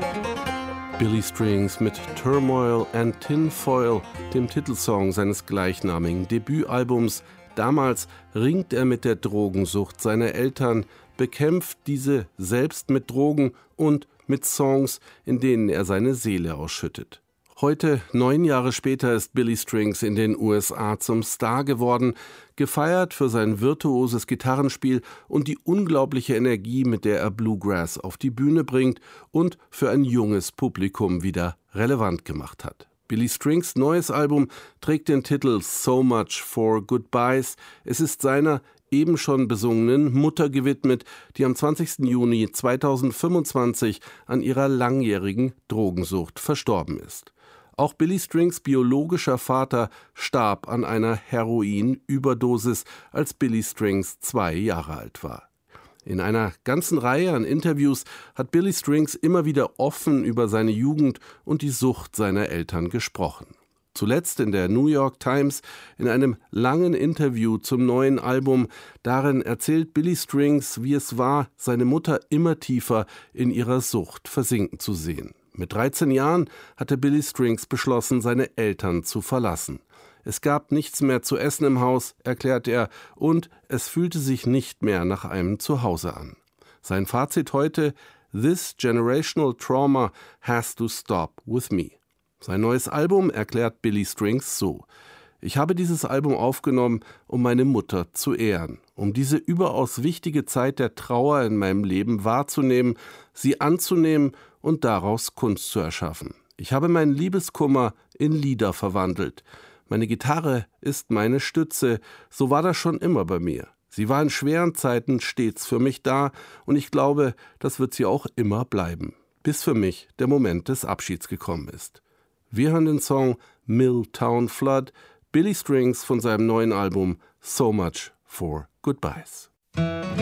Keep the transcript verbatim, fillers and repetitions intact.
Billy Strings mit Turmoil and Tinfoil, dem Titelsong seines gleichnamigen Debütalbums. Damals ringt er mit der Drogensucht seiner Eltern, bekämpft diese selbst mit Drogen und mit Songs, in denen er seine Seele ausschüttet. Heute, neun Jahre später, ist Billy Strings in den U S A zum Star geworden, gefeiert für sein virtuoses Gitarrenspiel und die unglaubliche Energie, mit der er Bluegrass auf die Bühne bringt und für ein junges Publikum wieder relevant gemacht hat. Billy Strings' neues Album trägt den Titel So Much for Goodbyes. Es ist seiner eben schon besungenen Mutter gewidmet, die am zwanzigsten Juni zweitausendfünfundzwanzig an ihrer langjährigen Drogensucht verstorben ist. Auch Billy Strings' biologischer Vater starb an einer Heroinüberdosis, als Billy Strings zwei Jahre alt war. In einer ganzen Reihe an Interviews hat Billy Strings immer wieder offen über seine Jugend und die Sucht seiner Eltern gesprochen. Zuletzt in der New York Times in einem langen Interview zum neuen Album. Darin erzählt Billy Strings, wie es war, seine Mutter immer tiefer in ihrer Sucht versinken zu sehen. Mit dreizehn Jahren hatte Billy Strings beschlossen, seine Eltern zu verlassen. Es gab nichts mehr zu essen im Haus, erklärt er, und es fühlte sich nicht mehr nach einem Zuhause an. Sein Fazit heute: This generational trauma has to stop with me. Sein neues Album erklärt Billy Strings so: Ich habe dieses Album aufgenommen, um meine Mutter zu ehren, um diese überaus wichtige Zeit der Trauer in meinem Leben wahrzunehmen, sie anzunehmen und daraus Kunst zu erschaffen. Ich habe meinen Liebeskummer in Lieder verwandelt. Meine Gitarre ist meine Stütze, so war das schon immer bei mir. Sie war in schweren Zeiten stets für mich da und ich glaube, das wird sie auch immer bleiben, bis für mich der Moment des Abschieds gekommen ist. Wir hören den Song Milltown Flood, Billy Strings von seinem neuen Album So Much for Goodbyes.